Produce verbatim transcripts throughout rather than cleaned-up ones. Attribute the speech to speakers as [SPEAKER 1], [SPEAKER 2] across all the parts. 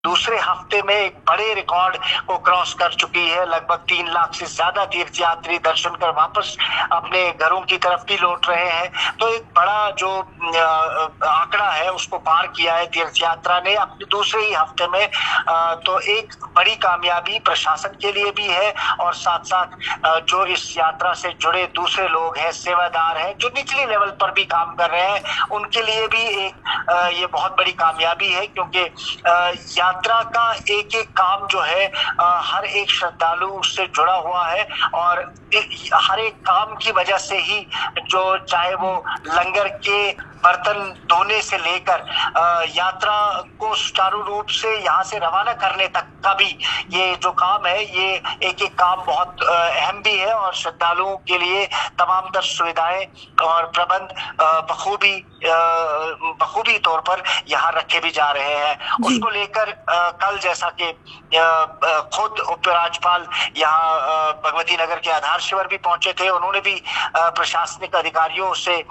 [SPEAKER 1] दूसरे हफ्ते में एक बड़े रिकॉर्ड को क्रॉस कर चुकी है। लगभग तीन लाख से ज्यादा तीर्थयात्री दर्शन कर वापस अपने घरों की तरफ भी लौट रहे हैं। तो एक बड़ा जो आंकड़ा है उसको पार किया है तीर्थ यात्रा ने अपने दूसरे ही हफ्ते में। तो एक बड़ी कामयाबी प्रशासन के लिए भी है और साथ साथ जो इस यात्रा से जुड़े दूसरे लोग हैं, सेवादार हैं, जो निचले लेवल पर भी काम कर रहे हैं, उनके लिए भी एक ये बहुत बड़ी कामयाबी है। क्योंकि यात्रा का एक एक काम जो है हर एक श्रद्धालु उससे जुड़ा हुआ है और हर एक काम की वजह से ही जो चाहे वो लंगर के बर्तन धोने से लेकर यात्रा को सुचारू रूप से यहाँ से रवाना करने तक का भी ये जो काम है, ये एक एक काम बहुत अहम भी है और श्रद्धालुओं के लिए तमाम तर सुविधाएं और प्रबंध बखूबी बखूबी तौर पर यहाँ रखे भी जा रहे हैं। उसको लेकर कल जैसा कि खुद उपराज्यपाल यहाँ भगवती नगर के आधार शिविर भी पहुंचे थे, उन्होंने भी प्रशासनिक अधिकारियों से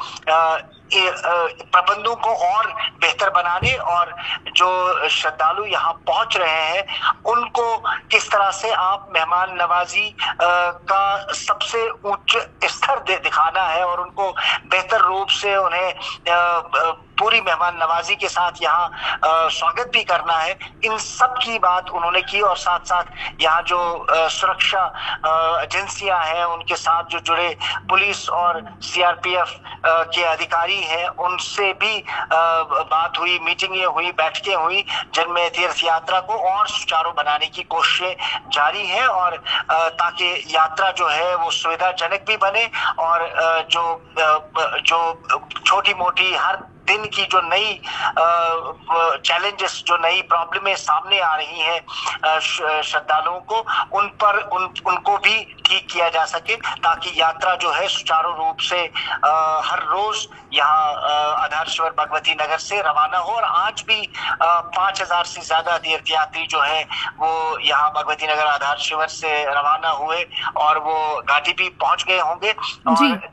[SPEAKER 1] प्रबंधों को और बेहतर बनाने और जो श्रद्धालु यहाँ पहुंच रहे हैं उनको किस तरह से आप मेहमान नवाजी का सबसे उच्च स्तर दिखाना है और उनको बेहतर रूप से उन्हें पूरी मेहमान नवाजी के साथ यहाँ स्वागत भी करना है। इन सब की बात उन्होंने की और साथ साथ यहाँ जो सुरक्षा एजेंसियां हैं उनके साथ जो जुड़े पुलिस और सीआरपीएफ के अधिकारी हैं उनसे भी बात हुई, मीटिंगें हुई, बैठकें हुई, जिनमें तीर्थ यात्रा को और सुचारू बनाने की कोशिशें जारी हैं और ताकि यात्रा जो है वो सुविधाजनक भी बने और जो जो छोटी मोटी हर दिन की जो नई चैलेंजेस, जो नई प्रॉब्लमें सामने आ रही हैं श्रद्धालुओं को, उन पर उन उनको भी ठीक किया जा सके ताकि यात्रा जो है सुचारू रूप से आ, हर रोज यहाँ आधार शिविर भगवती नगर से रवाना हो। और आज भी पांच हजार से ज्यादा तीर्थयात्री जो है वो यहाँ भगवती नगर आधार शिविर से रवाना हुए और वो घाटी भी पहुंच गए होंगे और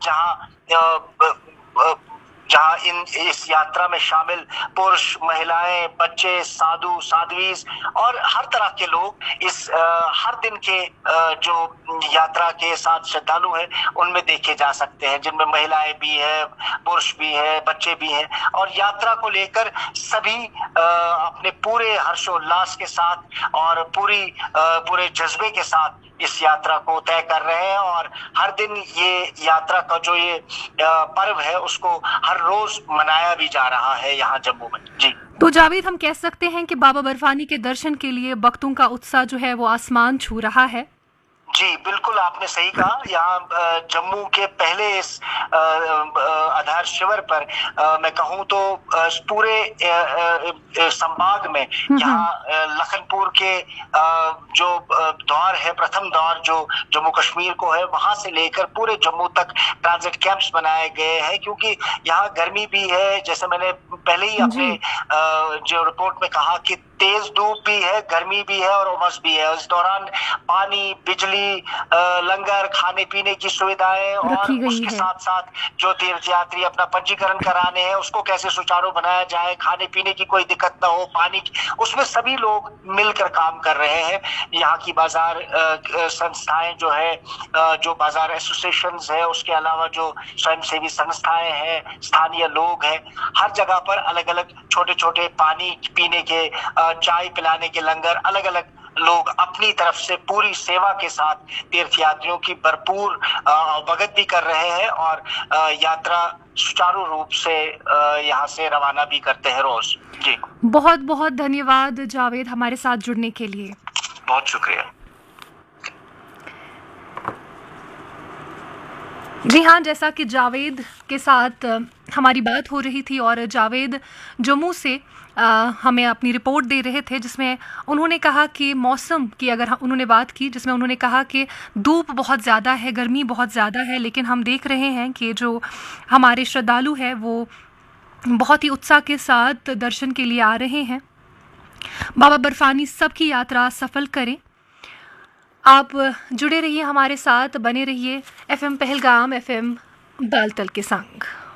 [SPEAKER 1] जहाँ जहाँ इन इस यात्रा में शामिल पुरुष, महिलाएं, बच्चे, साधु, साध्वीज और हर तरह के लोग इस आ, हर दिन के आ, जो यात्रा के साथ श्रद्धालु हैं उनमें देखे जा सकते हैं, जिनमें महिलाएं भी है, पुरुष भी है, बच्चे भी हैं और यात्रा को लेकर सभी आ, अपने पूरे हर्षोल्लास के साथ और पूरी आ, पूरे जज्बे के साथ इस यात्रा को तय कर रहे हैं और हर दिन ये यात्रा का जो ये पर्व है उसको हर रोज मनाया भी जा रहा है यहाँ जम्मू में। जी
[SPEAKER 2] तो जावेद, हम कह सकते हैं कि बाबा बर्फानी के दर्शन के लिए भक्तों का उत्साह जो है वो आसमान छू रहा है।
[SPEAKER 1] जी बिल्कुल, आपने सही कहा। यहाँ जम्मू के पहले इस आधार शिविर पर मैं कहूँ तो पूरे संभाग में यहाँ लखनपुर के जो द्वार है, प्रथम द्वार जो जम्मू कश्मीर को है, वहां से लेकर पूरे जम्मू तक ट्रांजिट कैंप्स बनाए गए हैं क्योंकि यहाँ गर्मी भी है। जैसे मैंने पहले ही अपने जो रिपोर्ट में कहा कि तेज धूप भी है, गर्मी भी है और उमस भी है। इस दौरान पानी, बिजली, लंगर, खाने पीने की सुविधाएं और उसके साथ साथ जो तीर्थयात्री अपना पंजीकरण कराने हैं उसको कैसे सुचारू बनाया जाए, खाने पीने की कोई दिक्कत ना हो, पानी की, उसमें सभी लोग मिलकर काम कर रहे हैं। यहाँ की बाजार संस्थाएं जो है, जो बाजार एसोसिएशन है, उसके अलावा जो स्वयंसेवी संस्थाएं हैं, स्थानीय लोग हैं, हर जगह पर अलग अलग छोटे छोटे पानी पीने के, चाय पिलाने के लंगर, अलग अलग लोग अपनी तरफ से पूरी सेवा के साथ तीर्थयात्रियों की भरपूर अवगत भी कर रहे हैं और यात्रा सुचारू रूप से यहाँ से रवाना भी करते हैं रोज। जी
[SPEAKER 2] बहुत बहुत धन्यवाद जावेद हमारे साथ जुड़ने के लिए।
[SPEAKER 1] बहुत शुक्रिया।
[SPEAKER 2] जी हाँ, जैसा कि जावेद के साथ हमारी बात हो रही थी और जावेद जम्मू से आ, हमें अपनी रिपोर्ट दे रहे थे जिसमें उन्होंने कहा कि मौसम की अगर उन्होंने बात की, जिसमें उन्होंने कहा कि धूप बहुत ज़्यादा है, गर्मी बहुत ज़्यादा है, लेकिन हम देख रहे हैं कि जो हमारे श्रद्धालु हैं वो बहुत ही उत्साह के साथ दर्शन के लिए आ रहे हैं। बाबा बर्फानी सबकी यात्रा सफल करें। आप जुड़े रहिए हमारे साथ, बने रहिए एफएम पहलगाम, एफएम बालतल के संग।